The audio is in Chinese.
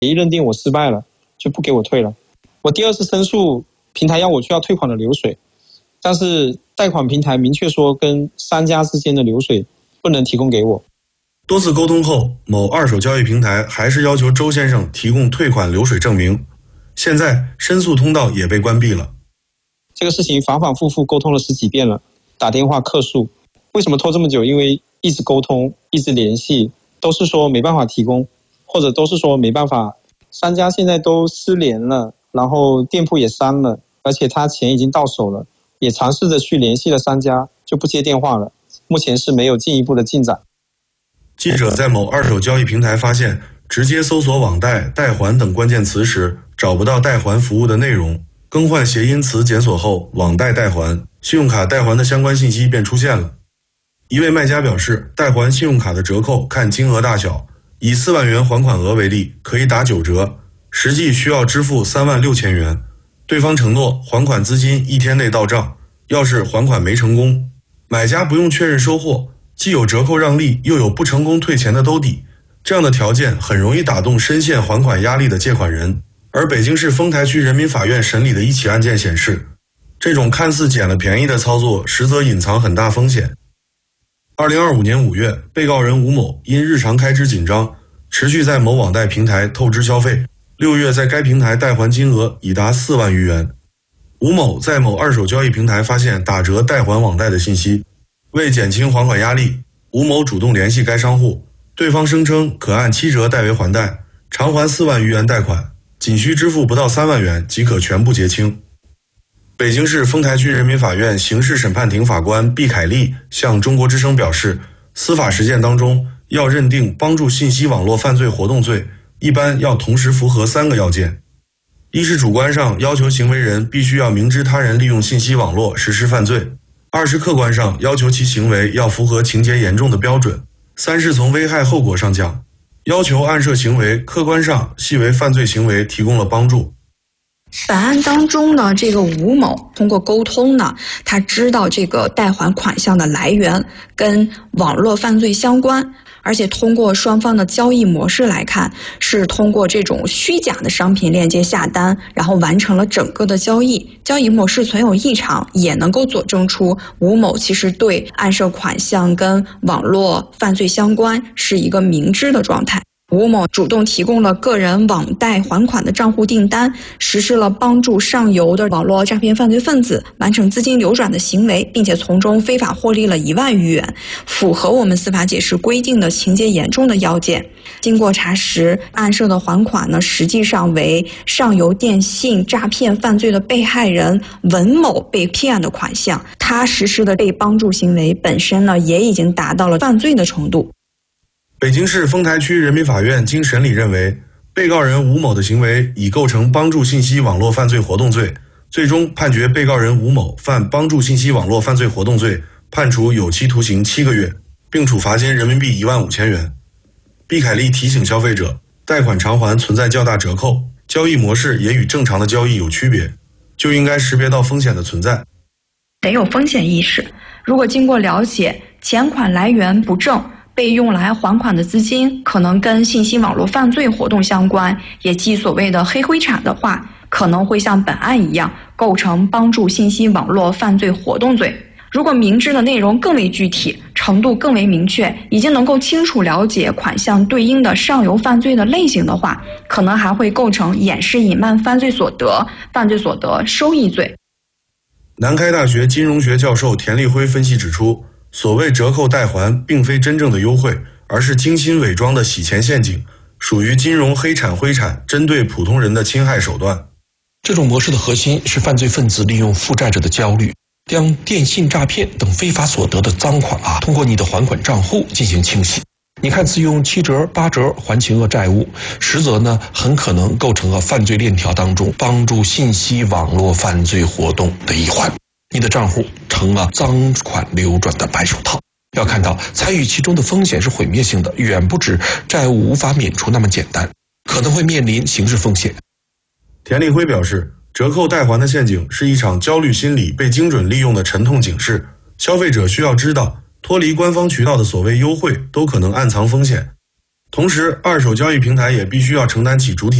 一认定我失败了，就不给我退了。我第二次申诉，平台要我需要退款的流水，但是贷款平台明确说跟商家之间的流水不能提供给我。 多次沟通后，某二手交易平台还是要求周先生提供退款流水证明。现在申诉通道也被关闭了。 这个事情反反复复沟通了10几遍了，打电话客诉。为什么拖这么久？因为一直沟通，一直联系，都是说没办法提供，或者都是说没办法。商家现在都失联了，然后店铺也删了，而且他钱已经到手了，也尝试着去联系了商家，就不接电话了。目前是没有进一步的进展。 记者在某二手交易平台发现，直接搜索网贷、贷还等关键词时，找不到贷还服务的内容。更换谐音词检索后，网贷贷还、信用卡贷还的相关信息便出现了。一位卖家表示，贷还信用卡的折扣看金额大小，以4万元还款额为例，可以打9折，实际需要支付3万6千元。对方承诺还款资金1天内到账，要是还款没成功，买家不用确认收货，既有折扣让利，又有不成功退钱的兜底，这样的条件很容易打动深陷还款压力的借款人。而北京市丰台区人民法院审理的一起案件显示，这种看似捡了便宜的操作，实则隐藏很大风险。2025年5月，被告人吴某因日常开支紧张，持续在某网贷平台透支消费，6月在该平台贷还金额已达4万余元。吴某在某二手交易平台发现打折贷还网贷的信息，为减轻还款压力，吴某主动联系该商户，对方声称可按7折代为还贷，偿还4万余元贷款，仅需支付不到3万元即可全部结清。北京市丰台区人民法院刑事审判庭法官毕凯丽向中国之声表示，司法实践当中要认定帮助信息网络犯罪活动罪，一般要同时符合3个要件。一是主观上要求行为人必须要明知他人利用信息网络实施犯罪；二是客观上要求其行为要符合情节严重的标准；三是从危害后果上讲，要求案涉行为客观上系为犯罪行为提供了帮助。 本案当中呢，这个吴某通过沟通呢，他知道这个贷还款项的来源跟网络犯罪相关，而且通过双方的交易模式来看，是通过这种虚假的商品链接下单，然后完成了整个的交易。交易模式存有异常，也能够佐证出吴某其实对案涉款项跟网络犯罪相关是一个明知的状态。吴某主动提供了个人网贷还款的账户订单，实施了帮助上游的网络诈骗犯罪分子完成资金流转的行为，并且从中非法获利了1万余元，符合我们司法解释规定的情节严重的要件。经过查实，案涉的还款呢，实际上为上游电信诈骗犯罪的被害人文某被骗的款项，他实施的被帮助行为本身呢，也已经达到了犯罪的程度。 北京市丰台区人民法院经审理认为，被告人吴某的行为已构成帮助信息网络犯罪活动罪，最终判决被告人吴某犯帮助信息网络犯罪活动罪，判处有期徒刑7个月，并处罚金人民币15000元。毕凯丽提醒消费者，贷款偿还存在较大折扣，交易模式也与正常的交易有区别，就应该识别到风险的存在。 得有风险意识，如果经过了解，钱款来源不正，被用来还款的资金可能跟信息网络犯罪活动相关，也即所谓的黑灰产的话，可能会像本案一样构成帮助信息网络犯罪活动罪。如果明知的内容更为具体，程度更为明确，已经能够清楚了解款项对应的上游犯罪的类型的话，可能还会构成掩饰隐瞒犯罪所得、犯罪所得收益罪。 南开大学金融学教授田立辉分析指出，所谓折扣贷还并非真正的优惠，而是精心伪装的洗钱陷阱，属于金融黑产灰产针对普通人的侵害手段。 这种模式的核心是犯罪分子利用负债者的焦虑，将电信诈骗等非法所得的赃款通过你的还款账户进行清洗。你看似用7折、8折还清了债务，实则呢很可能构成了犯罪链条当中帮助信息网络犯罪活动的一环。你的账户成了赃款流转的白手套。要看到参与其中的风险是毁灭性的，远不止债务无法免除那么简单，可能会面临刑事风险。 田立辉表示，折扣贷还的陷阱是一场焦虑心理被精准利用的沉痛警示，消费者需要知道，脱离官方渠道的所谓优惠都可能暗藏风险。 同时，二手交易平台也必须要承担起主体